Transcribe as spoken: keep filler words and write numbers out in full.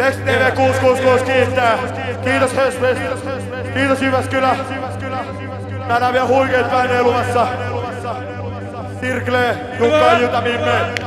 Next T V kuusi kuusi kuusi kiittää. Kiitos Hösfest. Kiitos Jyväskylä. Tänään vielä huikeet väineen luvassa. Sirkle, Jukka, Jytä, Mimme.